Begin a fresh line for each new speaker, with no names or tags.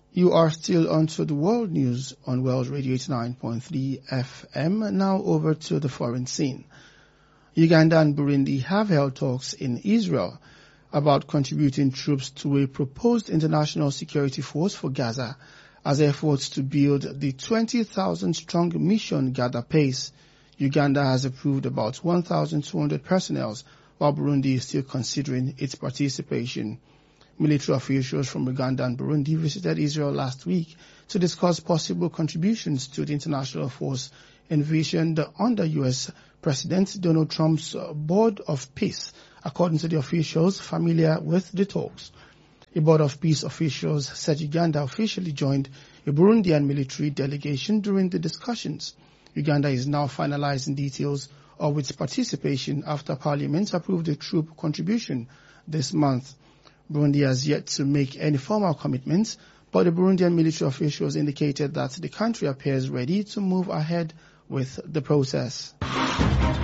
You are still on to the world news on Wells Radio 89.3 FM. Now over to the foreign scene. Uganda and Burundi have held talks in Israel about contributing troops to a proposed international security force for Gaza as efforts to build the 20,000-strong mission gather pace. Uganda has approved about 1,200 personnel, while Burundi is still considering its participation. Military officials from Uganda and Burundi visited Israel last week to discuss possible contributions to the international force envisioned under U.S. President Donald Trump's Board of Peace, according to the officials familiar with the talks. A Board of Peace officials said Uganda officially joined a Burundian military delegation during the discussions. Uganda is now finalizing details of its participation after Parliament approved a troop contribution this month. Burundi has yet to make any formal commitments, but the Burundian military officials indicated that the country appears ready to move ahead with the process.